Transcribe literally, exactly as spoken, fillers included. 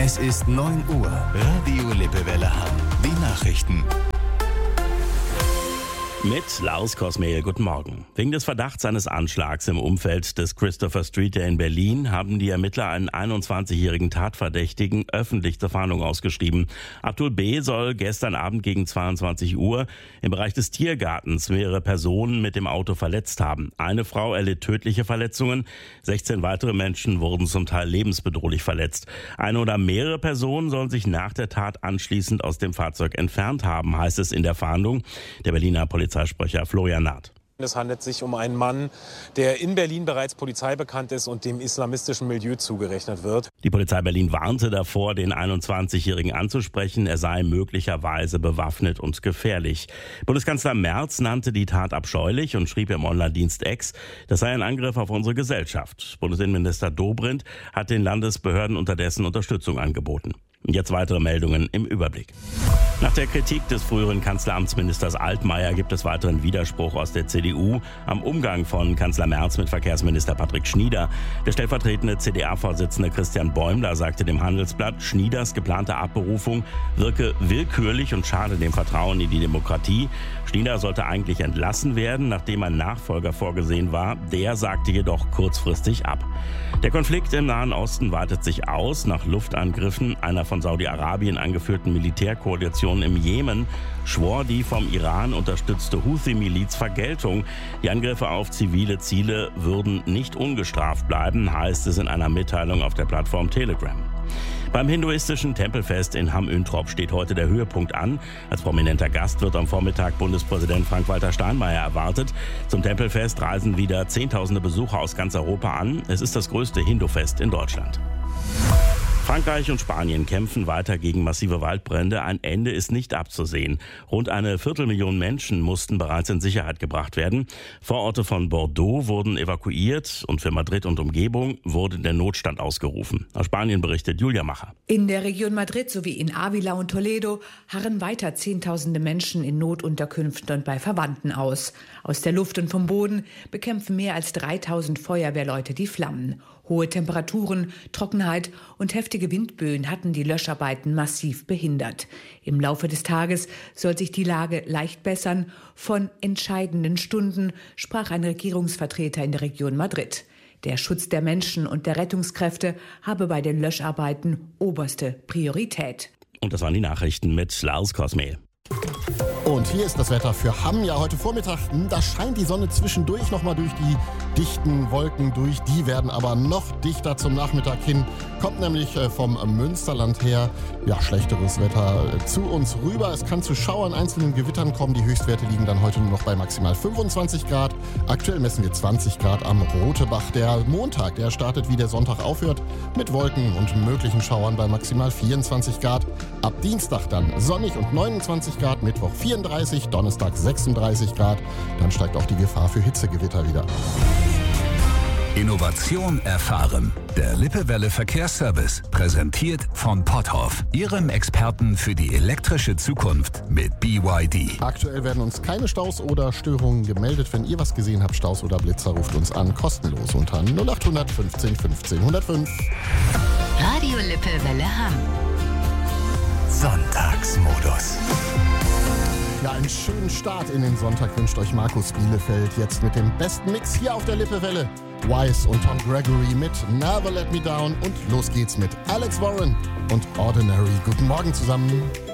Es ist neun Uhr. Radio Lippewelle Hamm. Die Nachrichten. Mit Lars Kosmehl, guten Morgen. Wegen des Verdachts eines Anschlags im Umfeld des Christopher Street Day in Berlin haben die Ermittler einen einundzwanzigjährigen Tatverdächtigen öffentlich zur Fahndung ausgeschrieben. Abdul B. soll gestern Abend gegen zweiundzwanzig Uhr im Bereich des Tiergartens mehrere Personen mit dem Auto verletzt haben. Eine Frau erlitt tödliche Verletzungen, sechzehn weitere Menschen wurden zum Teil lebensbedrohlich verletzt. Eine oder mehrere Personen sollen sich nach der Tat anschließend aus dem Fahrzeug entfernt haben, heißt es in der Fahndung. Der Berliner Polizei Polizeisprecher Florian Naht. Es handelt sich um einen Mann, der in Berlin bereits Polizei bekannt ist und dem islamistischen Milieu zugerechnet wird. Die Polizei Berlin warnte davor, den einundzwanzigjährigen anzusprechen. Er sei möglicherweise bewaffnet und gefährlich. Bundeskanzler Merz nannte die Tat abscheulich und schrieb im Online-Dienst X, das sei ein Angriff auf unsere Gesellschaft. Bundesinnenminister Dobrindt hat den Landesbehörden unterdessen Unterstützung angeboten. Und jetzt weitere Meldungen im Überblick. Nach der Kritik des früheren Kanzleramtsministers Altmaier gibt es weiteren Widerspruch aus der C D U am Umgang von Kanzler Merz mit Verkehrsminister Patrick Schnieder. Der stellvertretende C D A-Vorsitzende Christian Bäumler sagte dem Handelsblatt, Schnieders geplante Abberufung wirke willkürlich und schade dem Vertrauen in die Demokratie. Schnieder sollte eigentlich entlassen werden, nachdem ein Nachfolger vorgesehen war. Der sagte jedoch kurzfristig ab. Der Konflikt im Nahen Osten weitet sich aus. Nach Luftangriffen einer von Saudi-Arabien angeführten Militärkoalition im Jemen schwor die vom Iran unterstützte Houthi-Miliz Vergeltung. Die Angriffe auf zivile Ziele würden nicht ungestraft bleiben, heißt es in einer Mitteilung auf der Plattform Telegram. Beim hinduistischen Tempelfest in Hamm-Üntrop steht heute der Höhepunkt an. Als prominenter Gast wird am Vormittag Bundespräsident Frank-Walter Steinmeier erwartet. Zum Tempelfest reisen wieder Zehntausende Besucher aus ganz Europa an. Es ist das größte Hindufest in Deutschland. Frankreich und Spanien kämpfen weiter gegen massive Waldbrände. Ein Ende ist nicht abzusehen. Rund eine Viertelmillion Menschen mussten bereits in Sicherheit gebracht werden. Vororte von Bordeaux wurden evakuiert und für Madrid und Umgebung wurde der Notstand ausgerufen. Aus Spanien berichtet Julia Macher. In der Region Madrid sowie in Ávila und Toledo harren weiter Zehntausende Menschen in Notunterkünften und bei Verwandten aus. Aus der Luft und vom Boden bekämpfen mehr als dreitausend Feuerwehrleute die Flammen. Hohe Temperaturen, Trockenheit und heftige Windböen hatten die Löscharbeiten massiv behindert. Im Laufe des Tages soll sich die Lage leicht bessern. Von entscheidenden Stunden sprach ein Regierungsvertreter in der Region Madrid. Der Schutz der Menschen und der Rettungskräfte habe bei den Löscharbeiten oberste Priorität. Und das waren die Nachrichten mit Lars Kosmehl. Und hier ist das Wetter für Hamm. Ja, heute Vormittag, da scheint die Sonne zwischendurch nochmal durch die dichten Wolken durch. Die werden aber noch dichter zum Nachmittag hin. Kommt nämlich vom Münsterland her, ja, schlechteres Wetter zu uns rüber. Es kann zu Schauern, einzelnen Gewittern kommen. Die Höchstwerte liegen dann heute nur noch bei maximal fünfundzwanzig Grad. Aktuell messen wir zwanzig Grad am Rotebach. Der Montag, der startet, wie der Sonntag aufhört, mit Wolken und möglichen Schauern bei maximal vierundzwanzig Grad. Ab Dienstag dann sonnig und neunundzwanzig Grad, Mittwoch vierunddreißig, Donnerstag sechsunddreißig Grad. Dann steigt auch die Gefahr für Hitzegewitter wieder. Innovation erfahren. Der Lippewelle Verkehrsservice, präsentiert von Potthoff, Ihrem Experten für die elektrische Zukunft mit B Y D. Aktuell werden uns keine Staus oder Störungen gemeldet. Wenn ihr was gesehen habt, Staus oder Blitzer, ruft uns an, kostenlos unter null acht hundert fünfzehn fünfzehn hundertfünf. Radio Lippewelle Hamm. Sonntagsmodus. Ja, einen schönen Start in den Sonntag wünscht euch Markus Bielefeld jetzt mit dem besten Mix hier auf der Lippewelle. Wise und Tom Gregory mit Never Let Me Down und los geht's mit Alex Warren und Ordinary. Guten Morgen zusammen.